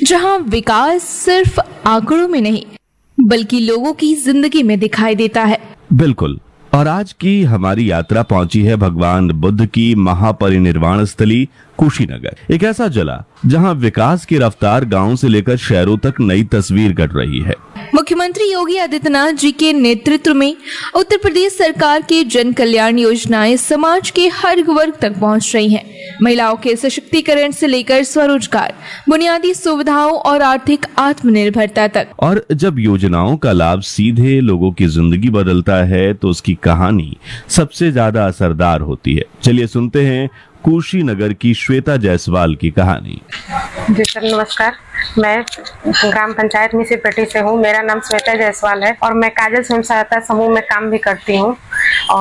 जहां विकास सिर्फ आंकड़ों में नहीं बल्कि लोगों की जिंदगी में दिखाई देता है। बिल्कुल। और आज की हमारी यात्रा पहुंची है भगवान बुद्ध की महापरिनिर्वाण स्थली कुशीनगर, एक ऐसा जिला जहां विकास की रफ्तार गांव से लेकर शहरों तक नई तस्वीर गढ़ रही है। मुख्यमंत्री योगी आदित्यनाथ जी के नेतृत्व में उत्तर प्रदेश सरकार की जन कल्याण योजनाएं समाज के हर वर्ग तक पहुंच रही हैं। महिलाओं के सशक्तिकरण से लेकर स्वरोजगार, बुनियादी सुविधाओं और आर्थिक आत्मनिर्भरता तक। और जब योजनाओं का लाभ सीधे लोगों की जिंदगी बदलता है तो उसकी कहानी सबसे ज्यादा असरदार होती है। चलिए सुनते हैं कुशीनगर की श्वेता जायसवाल की कहानी। जी सर, नमस्कार। मैं ग्राम पंचायत मिसिरपेटी से हूँ। मेरा नाम श्वेता जायसवाल है और मैं काजल स्वयं सहायता समूह में काम भी करती हूँ।